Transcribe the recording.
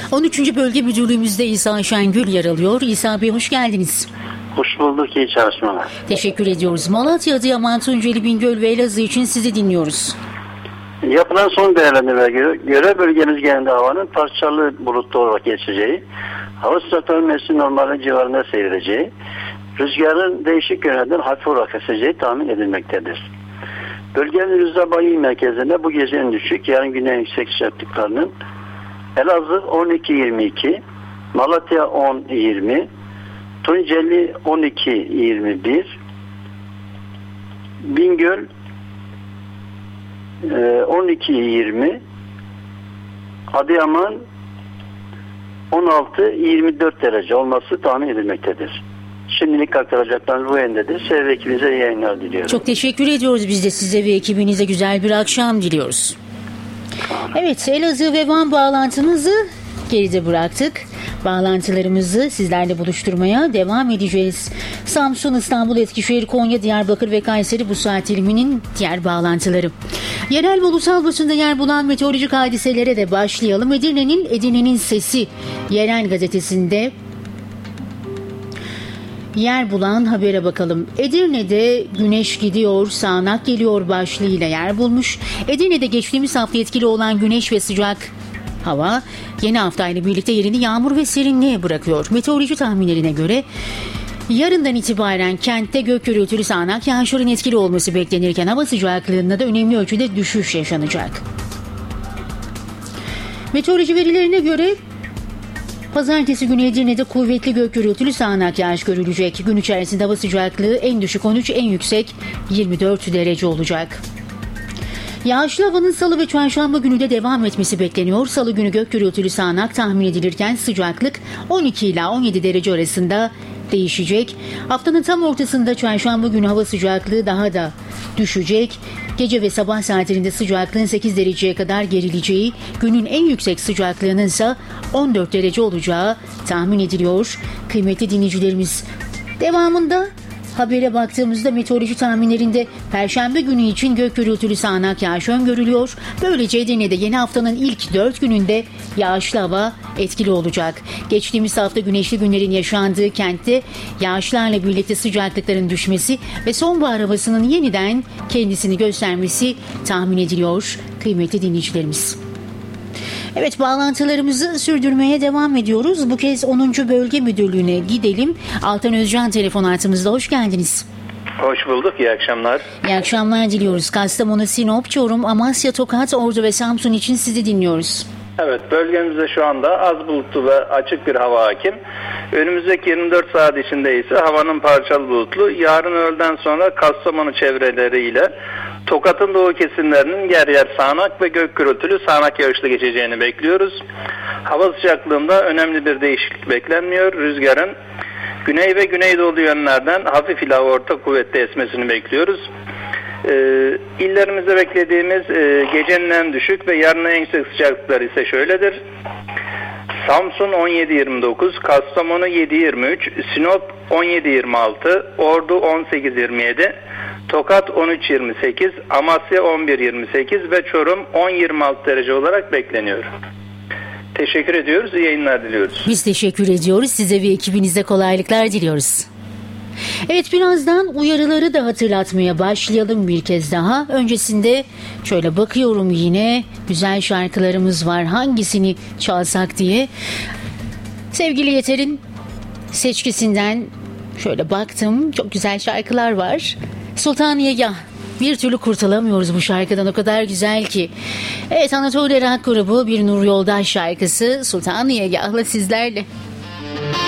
13. Bölge Müdürlüğümüzde İsa Şengül yer alıyor. İsa Bey hoş geldiniz. Hoş bulduk, iyi çalışmalar. Teşekkür ediyoruz. Malatya, Adıyaman, Tunceli, Bingöl ve Elazığ için sizi dinliyoruz. Yapılan son değerlendirmelere göre bölgemiz genelinde havanın parçalı bulutlu olarak geçeceği, hava sıcaklığı mevsim normalinin civarında seyredeceği, rüzgarın değişik yönlerden hafif olarak eseceği tahmin edilmektedir. Bölgenin Rızabayi merkezinde bu gece en düşük, yarın güney yüksek sıcaklıklarının Elazığ 12-22, Malatya 10-20, Tunceli 12-21, Bingöl 12-20, Adıyaman 16-24 derece olması tahmin edilmektedir. Şimdilik aktaracaklarımız bu yöndedir. Size ve ekibinize iyi yayınlar diliyorum. Çok teşekkür ediyoruz. Biz de size ve ekibinize güzel bir akşam diliyoruz. Evet, Elazığ ve Van bağlantımızı geride bıraktık. Bağlantılarımızı sizlerle buluşturmaya devam edeceğiz. Samsun, İstanbul, Eskişehir, Konya, Diyarbakır ve Kayseri bu saat diliminin diğer bağlantıları. Yerel ve ulusal basında yer bulan meteorolojik hadiselere de başlayalım. Edirne'nin Sesi yerel gazetesinde yer bulan habere bakalım. Edirne'de güneş gidiyor, sağanak geliyor başlığıyla yer bulmuş. Edirne'de geçtiğimiz hafta etkili olan güneş ve sıcak hava yeni haftayla birlikte yerini yağmur ve serinliğe bırakıyor. Meteoroloji tahminlerine göre yarından itibaren kentte gök gürültülü sağanak yağışların etkili olması beklenirken hava sıcaklığında da önemli ölçüde düşüş yaşanacak. Meteoroloji verilerine göre Pazartesi günü Edirne'de kuvvetli gök gürültülü sağanak yağış görülecek. Gün içerisinde hava sıcaklığı en düşük 13, en yüksek 24 derece olacak. Yağışlı havanın salı ve çarşamba günü de devam etmesi bekleniyor. Salı günü gök gürültülü sağanak tahmin edilirken sıcaklık 12 ila 17 derece arasında değişecek. Haftanın tam ortasında çarşamba günü hava sıcaklığı daha da düşecek. Gece ve sabah saatlerinde sıcaklığın 8 dereceye kadar gerileceği, günün en yüksek sıcaklığının ise 14 derece olacağı tahmin ediliyor. Kıymetli dinleyicilerimiz, devamında habere baktığımızda meteoroloji tahminlerinde Perşembe günü için gök gürültülü sağanak yağış öngörülüyor. Böylece Edirne'de yeni haftanın ilk 4 gününde yağışlı hava etkili olacak. Geçtiğimiz hafta güneşli günlerin yaşandığı kentte yağışlarla birlikte sıcaklıkların düşmesi ve sonbahar havasının yeniden kendisini göstermesi tahmin ediliyor kıymetli dinleyicilerimiz. Evet, bağlantılarımızı sürdürmeye devam ediyoruz. Bu kez 10. Bölge Müdürlüğü'ne gidelim. Altan Özcan telefon hattımızda. Hoş geldiniz. Hoş bulduk. İyi akşamlar. İyi akşamlar diliyoruz. Kastamonu, Sinop, Çorum, Amasya, Tokat, Ordu ve Samsun için sizi dinliyoruz. Evet, bölgemizde şu anda az bulutlu ve açık bir hava hakim. Önümüzdeki 24 saat içinde ise havanın parçalı bulutlu. Yarın öğleden sonra Kastamonu çevreleriyle Tokat'ın doğu kesimlerinin yer yer sağanak ve gök gürültülü sağanak yağışlı geçeceğini bekliyoruz. Hava sıcaklığında önemli bir değişiklik beklenmiyor. Rüzgarın güney ve güneydoğu yönlerden hafif ila orta kuvvetli esmesini bekliyoruz. İllerimizde beklediğimiz gecenin en düşük ve yarının en yüksek sıcaklıkları ise şöyledir. Samsun 17-29, Kastamonu 7-23, Sinop 17-26, Ordu 18-27, Tokat 13-28, Amasya 11-28 ve Çorum 10-26 derece olarak bekleniyor. Teşekkür ediyoruz. İyi yayınlar diliyoruz. Biz teşekkür ediyoruz. Size ve ekibinize kolaylıklar diliyoruz. Evet, birazdan uyarıları da hatırlatmaya başlayalım bir kez daha. Öncesinde şöyle bakıyorum, yine güzel şarkılarımız var. Hangisini çalsak diye. Sevgili Yeter'in seçkisinden şöyle baktım. Çok güzel şarkılar var. Sultaniyegah. Bir türlü kurtulamıyoruz bu şarkıdan, o kadar güzel ki. Evet, Anadolu Rock grubu bir Nur Yoldaş şarkısı Sultaniyegah'la sizlerle.